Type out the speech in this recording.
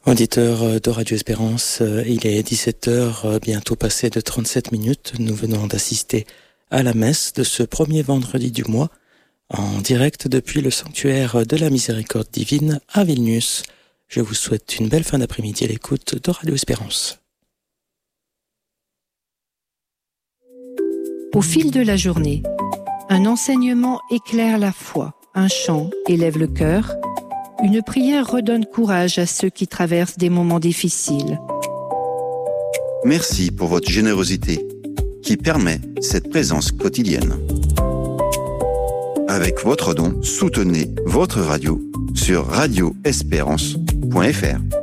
Auditeur de Radio Espérance, il est 17h, bientôt passé de 37 minutes. Nous venons d'assister à la messe de ce premier vendredi du mois, en direct depuis le sanctuaire de la Miséricorde divine à Vilnius. Je vous souhaite une belle fin d'après-midi à l'écoute de Radio Espérance. Au fil de la journée, un enseignement éclaire la foi, un chant élève le cœur, une prière redonne courage à ceux qui traversent des moments difficiles. Merci pour votre générosité qui permet cette présence quotidienne. Avec votre don, soutenez votre radio sur radioespérance.fr.